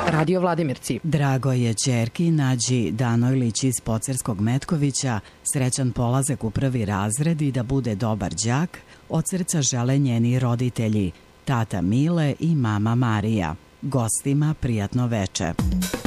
Radio Vladimirci. Drago je ćerki Nađi Danojlić iz Pocerskog Metkovića, srećan polazak u 1. razred i da bude dobar đak, od srca žele njeni roditelji, tata Mile i mama Marija. Gostima prijatno veče.